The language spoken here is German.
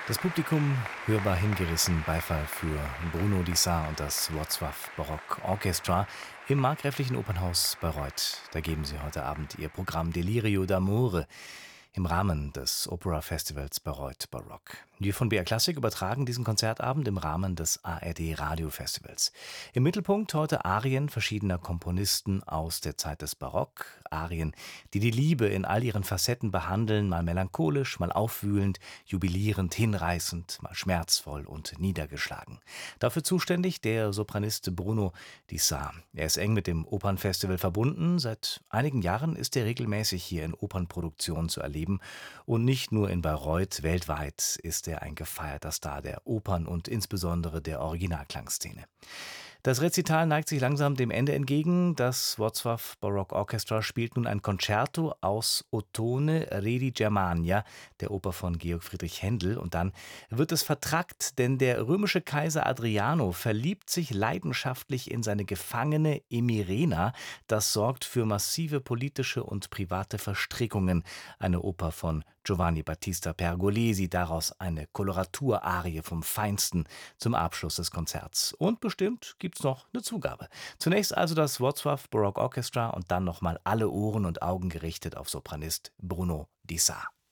Das Publikum hörbar hingerissen, Beifall für Bruno Dissart und das Wrocław Baroque Orchestra im Markgräflichen Opernhaus Bayreuth. Da geben sie heute Abend ihr Programm Delirio d'Amore im Rahmen des Opera Festivals Bayreuth Baroque. Wir von BR Klassik übertragen diesen Konzertabend im Rahmen des ARD Radio Festivals. Im Mittelpunkt heute Arien verschiedener Komponisten aus der Zeit des Barock. Arien, die die Liebe in all ihren Facetten behandeln, mal melancholisch, mal aufwühlend, jubilierend, hinreißend, mal schmerzvoll und niedergeschlagen. Dafür zuständig der Sopranist Bruno Dissart. Er ist eng mit dem Opernfestival verbunden. Seit einigen Jahren ist er regelmäßig hier in Opernproduktionen zu erleben. Und nicht nur in Bayreuth, weltweit ist er ein gefeierter Star der Opern und insbesondere der Originalklangszene. Das Rezital neigt sich langsam dem Ende entgegen. Das Wrocław Baroque Orchestra spielt nun ein Concerto aus Ottone Re di Germania, der Oper von Georg Friedrich Händel. Und dann wird es vertrackt, denn der römische Kaiser Adriano verliebt sich leidenschaftlich in seine Gefangene Emirena. Das sorgt für massive politische und private Verstrickungen. Eine Oper von Giovanni Battista Pergolesi, daraus eine Koloratuраrie vom Feinsten zum Abschluss des Konzerts. Und bestimmt gibt's noch eine Zugabe. Zunächst also das Wrocław Baroque Orchestra und dann nochmal alle Ohren und Augen gerichtet auf Sopranist Bruno Dissart.